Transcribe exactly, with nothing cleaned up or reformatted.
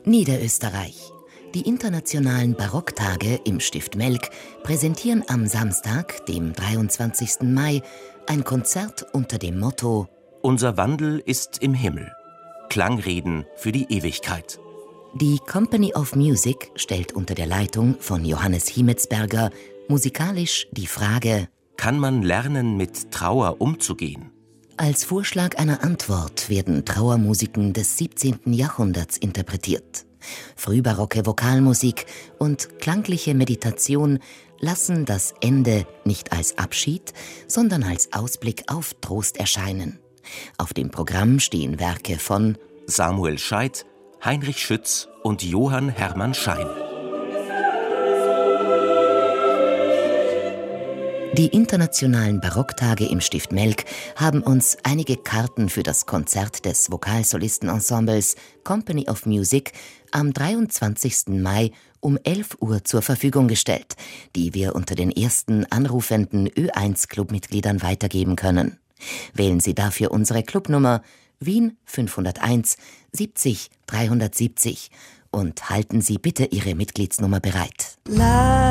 Niederösterreich. Die internationalen Barocktage im Stift Melk präsentieren am Samstag, dem dreiundzwanzigsten Mai, ein Konzert unter dem Motto Unser Wandel ist im Himmel. Klangreden für die Ewigkeit. Die Company of Music stellt unter der Leitung von Johannes Hiemetsberger musikalisch die Frage: Kann man lernen, mit Trauer umzugehen? Als Vorschlag einer Antwort werden Trauermusiken des siebzehnten Jahrhunderts interpretiert. Frühbarocke Vokalmusik und klangliche Meditation lassen das Ende nicht als Abschied, sondern als Ausblick auf Trost erscheinen. Auf dem Programm stehen Werke von Samuel Scheidt, Heinrich Schütz und Johann Hermann Schein. Die internationalen Barocktage im Stift Melk haben uns einige Karten für das Konzert des Vokalsolistenensembles Company of Music am dreiundzwanzigsten Mai um elf Uhr zur Verfügung gestellt, die wir unter den ersten anrufenden Ö eins Clubmitgliedern weitergeben können. Wählen Sie dafür unsere Clubnummer Wien fünfhunderteins siebzig dreihundertsiebzig und halten Sie bitte Ihre Mitgliedsnummer bereit. La